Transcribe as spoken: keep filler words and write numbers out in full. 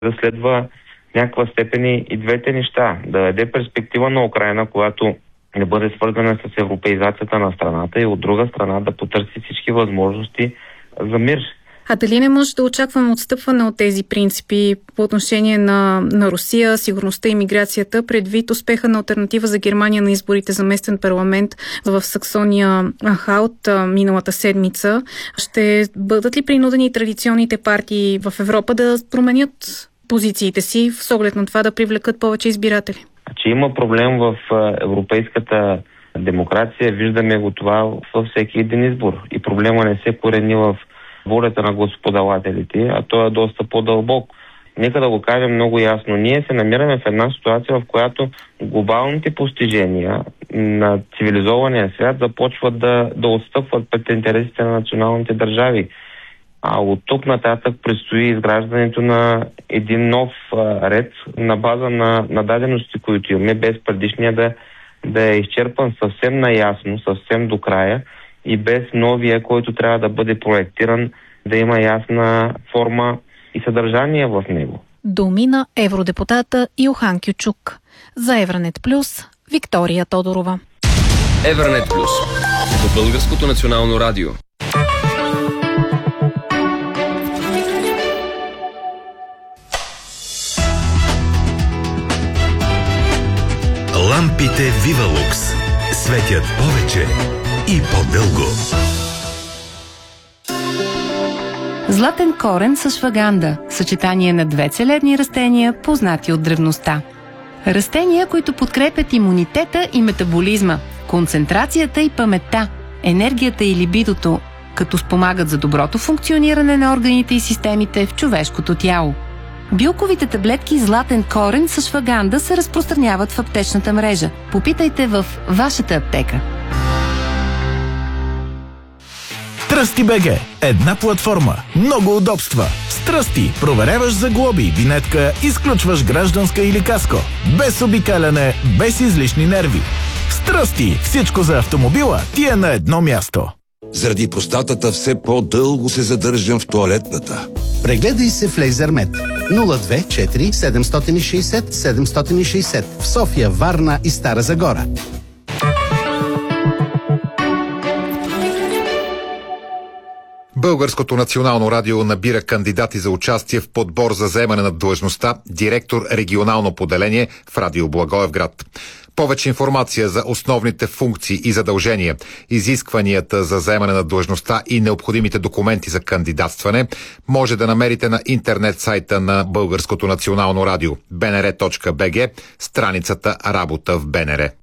да следва някаква степен и двете неща. Да даде перспектива на Украйна, която не бъде свързана с европеизацията на страната, и от друга страна да потърси всички възможности за мир. А дали не може да очакваме отстъпване от тези принципи по отношение на, на Русия, сигурността и миграцията, предвид успеха на алтернатива за Германия на изборите за местен парламент в Саксония Анхалт миналата седмица? Ще бъдат ли принудени традиционните партии в Европа да променят позициите си с оглед на това да привлекат повече избиратели? Че има проблем в европейската демокрация, виждаме го това във всеки един избор. И проблема не се корени в волята на гласоподавателите, а то е доста по-дълбок. Нека да го кажем много ясно. Ние се намираме в една ситуация, в която глобалните постижения на цивилизования свят започват да, да отстъпват пред интересите на националните държави. А от тук нататък предстои изграждането на един нов а, ред на база на, на дадености, които имаме, без предишния да, да е изчерпан съвсем наясно, съвсем до края, и без новия, който трябва да бъде проектиран, да има ясна форма и съдържание в него. Думи на евродепутата Йохан Кючук. За Евранет Плюс, Виктория Тодорова. Евранет Плюс по Българското национално радио. Лампите Вивалукс светят повече и по-дълго. Златен корен с шваганда – съчетание на две целебни растения, познати от древността. Растения, които подкрепят имунитета и метаболизма, концентрацията и паметта, енергията и либидото, като спомагат за доброто функциониране на органите и системите в човешкото тяло. Билковите таблетки Златен корен с шваганда се разпространяват в аптечната мрежа. Попитайте в вашата аптека. Тръсти БГ – една платформа, много удобства. С Тръсти проверяваш за глоби, винетка, изключваш гражданска или каско. Без обикаляне, без излишни нерви. С Тръсти всичко за автомобила ти е на едно място. Заради простатата все по-дълго се задържам в тоалетната. Прегледай се в Лейзермед. нула две четири седем шест шест седем шест шест в София, Варна и Стара Загора. Българското национално радио набира кандидати за участие в подбор за заемане на длъжността директор регионално поделение в Радио Благоевград. Повече информация за основните функции и задължения, изискванията за заемане на длъжността и необходимите документи за кандидатстване може да намерите на интернет сайта на Българското национално радио би ен ар точка би джи, страницата Работа в БНР.